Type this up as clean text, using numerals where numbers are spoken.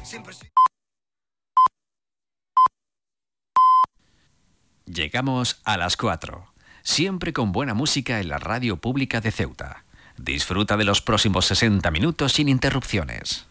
Llegamos a las 4, siempre con buena música en la radio pública de Ceuta. Disfruta de los próximos 60 minutos sin interrupciones.